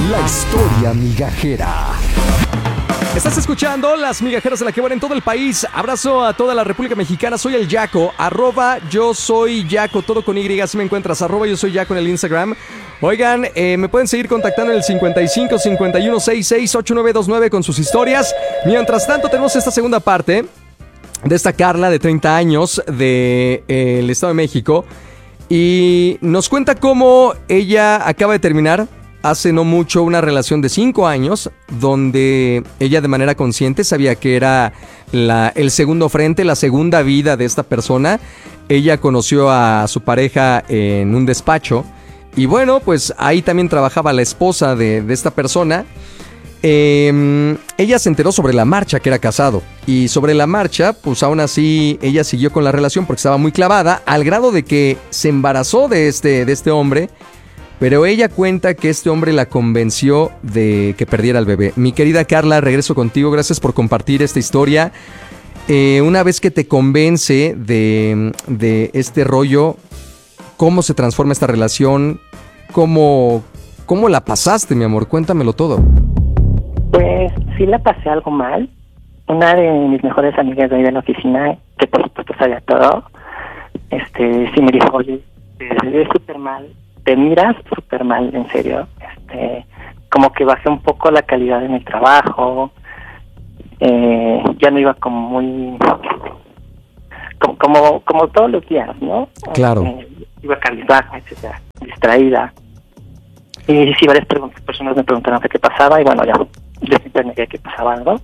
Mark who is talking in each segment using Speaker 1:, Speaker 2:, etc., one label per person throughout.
Speaker 1: La historia migajera.
Speaker 2: Estás escuchando Las Migajeras de la que van en todo el país. Abrazo a toda la República Mexicana. Soy el Yaco, @yo soy Yaco, todo con Y, así me encuentras, @yo soy Yaco en el Instagram. Oigan, me pueden seguir contactando en el 55 51 66 8929 con sus historias. Mientras tanto, tenemos esta segunda parte de esta Carla de 30 años del Estado de México. Y nos cuenta cómo ella acaba de terminar hace no mucho una relación de 5 años, donde ella de manera consciente sabía que era el segundo frente, la segunda vida de esta persona. Ella conoció a su pareja en un despacho y bueno, pues ahí también trabajaba la esposa de esta persona. Ella se enteró sobre la marcha que era casado y sobre la marcha, pues aún así ella siguió con la relación porque estaba muy clavada, al grado de que se embarazó de este hombre. Pero ella cuenta que este hombre la convenció de que perdiera al bebé. Mi querida Carla, regreso contigo. Gracias por compartir esta historia. Una vez que te convence de este rollo, ¿cómo se transforma esta relación? ¿Cómo la pasaste, mi amor? Cuéntamelo todo.
Speaker 3: Pues sí la pasé algo mal. Una de mis mejores amigas de ahí de la oficina, que por supuesto sabía todo, sí me dijo, oye, te ves súper mal. Te miras súper mal, en serio. Como que bajé un poco la calidad de mi trabajo. Ya no iba como muy... Como todos los días, ¿no?
Speaker 2: Claro.
Speaker 3: Iba cabizbaja, etcétera, distraída. Y sí, varias personas me preguntaron qué pasaba. Y bueno, ya, yo siempre negué que pasaba algo.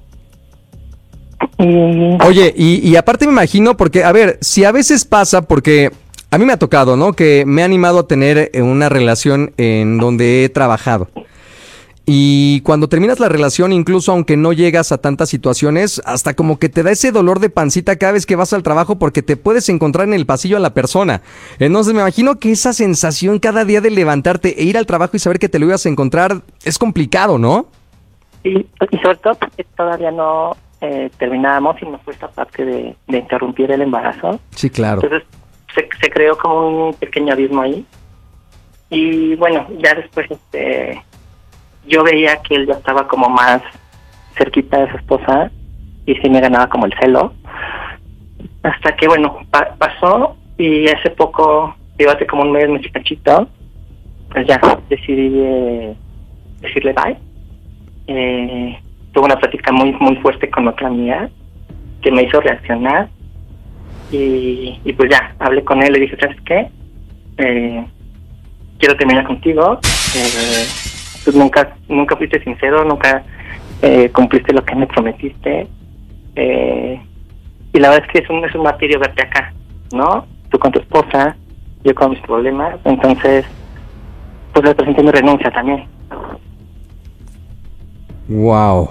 Speaker 2: Oye, y aparte me imagino, porque, a ver, si a veces pasa, porque... A mí me ha tocado, ¿no? Que me he animado a tener una relación en donde he trabajado. Y cuando terminas la relación, incluso aunque no llegas a tantas situaciones, hasta como que te da ese dolor de pancita cada vez que vas al trabajo porque te puedes encontrar en el pasillo a la persona. Entonces me imagino que esa sensación cada día de levantarte e ir al trabajo y saber que te lo ibas a encontrar es complicado, ¿no?
Speaker 3: Y sobre todo porque todavía no terminábamos y no fue esta parte de interrumpir el embarazo.
Speaker 2: Sí, claro.
Speaker 3: Entonces se creó como un pequeño abismo ahí. Y bueno, ya después yo veía que él ya estaba como más cerquita de su esposa y sí me ganaba como el celo. Hasta que bueno, pasó y hace poco, digo hace como un mes, cachito, pues ya decidí decirle bye. Tuve una plática muy muy fuerte con otra amiga que me hizo reaccionar. Y pues ya, hablé con él y dije, ¿sabes qué? Quiero terminar contigo. Tú nunca fuiste sincero, nunca cumpliste lo que me prometiste. Y la verdad es que es un martirio verte acá, ¿no? Tú con tu esposa, yo con mis problemas. Entonces, pues le presenté mi renuncia también.
Speaker 2: Wow.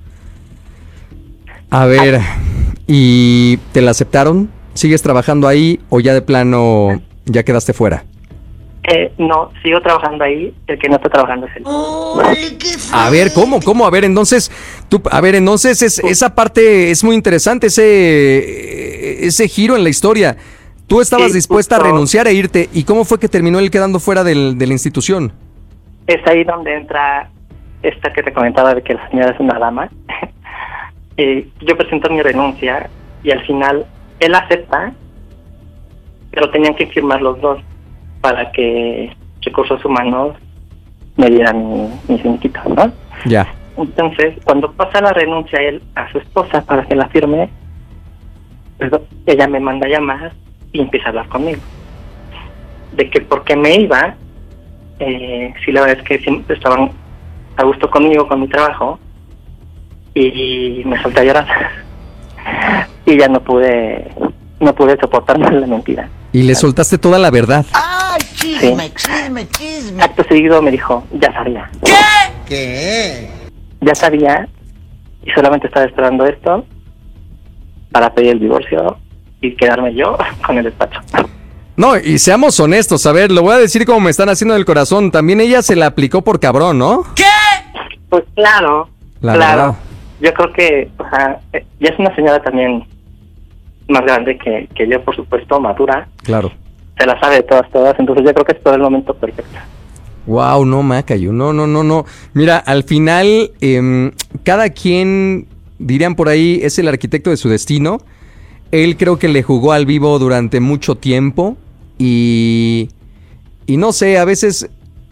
Speaker 2: A ver, ¿y te la aceptaron? ¿Sigues trabajando ahí o ya de plano ya quedaste fuera?
Speaker 3: No, sigo trabajando ahí. El que no está trabajando es él.
Speaker 2: A ver, ¿cómo? A ver, entonces, esa parte es muy interesante, ese giro en la historia. Tú estabas dispuesta a renunciar e irte. ¿Y cómo fue que terminó él quedando fuera de la institución?
Speaker 3: Es ahí donde entra esta que te comentaba de que la señora es una dama. Yo presento mi renuncia y al final él acepta, pero tenían que firmar los dos para que Recursos Humanos me dieran mi finiquito, ¿no?
Speaker 2: Ya.
Speaker 3: Entonces, cuando pasa la renuncia él a su esposa para que la firme, pues ella me manda a llamar y empieza a hablar conmigo. De que por qué me iba, sí, la verdad es que siempre estaban a gusto conmigo, con mi trabajo, y me solté a llorar. Y ya no pude soportar más la mentira.
Speaker 2: Y le soltaste toda la verdad.
Speaker 4: ¡Ay, chisme,
Speaker 3: Sí.
Speaker 4: chisme!
Speaker 3: Acto seguido me dijo, ya sabía.
Speaker 4: ¿Qué?
Speaker 3: Ya sabía, y solamente estaba esperando esto para pedir el divorcio y quedarme yo con el despacho.
Speaker 2: No, y seamos honestos, a ver, lo voy a decir como me están haciendo del corazón. También ella se la aplicó por cabrón, ¿no?
Speaker 3: Pues claro,
Speaker 2: La
Speaker 3: claro.
Speaker 2: verdad.
Speaker 3: Yo creo que, o sea, ya es una señora también más grande que yo, por supuesto, madura.
Speaker 2: Claro.
Speaker 3: Se la sabe de todas, entonces yo creo que es todo el momento perfecto.
Speaker 2: Wow, no, Macayo, no. Mira, al final, cada quien, dirían por ahí, es el arquitecto de su destino. Él creo que le jugó al vivo durante mucho tiempo y no sé, a veces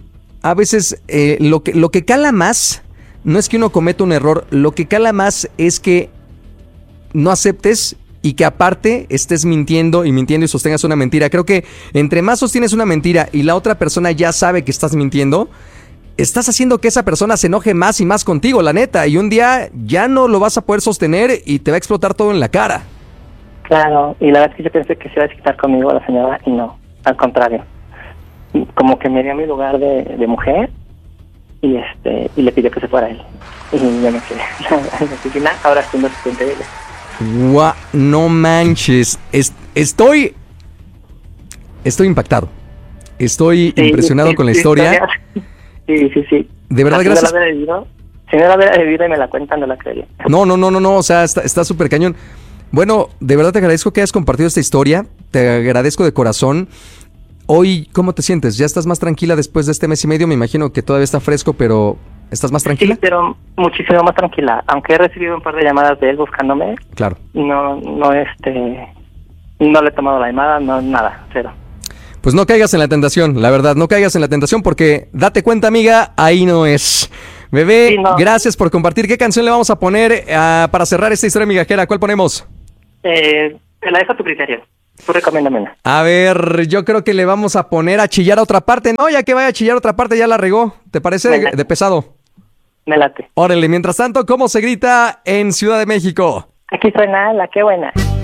Speaker 2: lo que cala más no es que uno cometa un error, lo que cala más es que no aceptes y que aparte estés mintiendo y sostengas una mentira. Creo que entre más sostienes una mentira y la otra persona ya sabe que estás mintiendo, estás haciendo que esa persona se enoje más y más contigo, la neta. Y un día ya no lo vas a poder sostener y te va a explotar todo en la cara.
Speaker 3: Claro, y la verdad es que yo pensé que se iba a desquitar conmigo la señora y no, al contrario. Como que me dio mi lugar de mujer y le pidió que se fuera él. Y yo me quedé en la oficina, ahora estoy en asistente de él.
Speaker 2: Guau, no manches. Estoy impactado. Estoy impresionado con la historia.
Speaker 3: Sí.
Speaker 2: De verdad,
Speaker 3: así
Speaker 2: gracias.
Speaker 3: Si no la hubiera vivido y me la cuentan, no la creería.
Speaker 2: No. O sea, está súper cañón. Bueno, de verdad te agradezco que hayas compartido esta historia. Te agradezco de corazón. Hoy, ¿cómo te sientes? ¿Ya estás más tranquila después de este mes y medio? Me imagino que todavía está fresco, pero ¿estás más tranquila?
Speaker 3: Sí, pero muchísimo más tranquila. Aunque he recibido un par de llamadas de él buscándome.
Speaker 2: Claro.
Speaker 3: No le he tomado la llamada, no, nada, cero.
Speaker 2: Pues no caigas en la tentación, la verdad, no caigas en la tentación porque date cuenta, amiga, ahí no es. Bebé, sí, no. Gracias por compartir. ¿Qué canción le vamos a poner para cerrar esta historia migajera? ¿Cuál ponemos?
Speaker 3: Te la dejo a tu criterio. Tú recomiéndamela.
Speaker 2: A ver, yo creo que le vamos a poner a chillar a otra parte. No, ya que vaya a chillar a otra parte, ya la regó. ¿Te parece de pesado?
Speaker 3: Me late.
Speaker 2: Órale, mientras tanto, ¿cómo se grita en Ciudad de México?
Speaker 3: Aquí suena la qué buena.